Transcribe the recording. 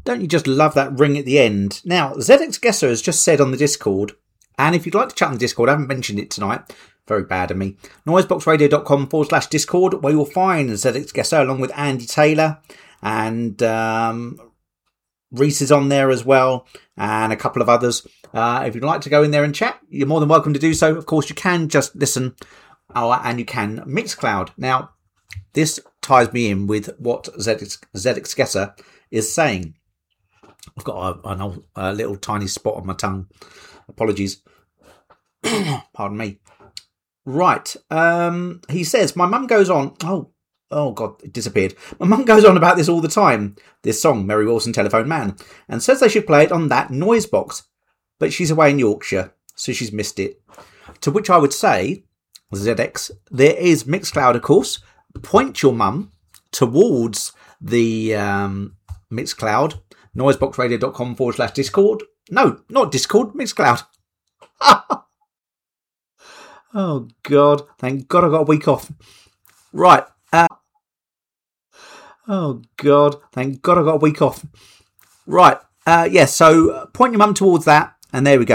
Don't you just love that ring at the end? Now, ZX Guesser has just said on the Discord, and if you'd like to chat on the Discord, I haven't mentioned it tonight, very bad of me, noiseboxradio.com/Discord, where you'll find ZX Guesser along with Andy Taylor, and Reese is on there as well, and a couple of others. If you'd like to go in there and chat, you're more than welcome to do so. Of course, you can just listen, and you can Mixcloud. Now, this ties me in with what ZX Guesser is saying. I've got a little tiny spot on my tongue. Apologies. Pardon me. Right. He says, my mum goes on... Oh, God, it disappeared. My mum goes on about this all the time, this song, Mary Wilson, Telephone Man, and says they should play it on that noise box. But she's away in Yorkshire, so she's missed it. To which I would say, ZX, there is Mixcloud, of course. Point your mum towards the Mixcloud, noiseboxradio.com/Discord. No, not Discord, Mixcloud. Oh, God. Thank God I got a week off. Right. Oh, God. Thank God I got a week off. Right. So point your mum towards that, and there we go.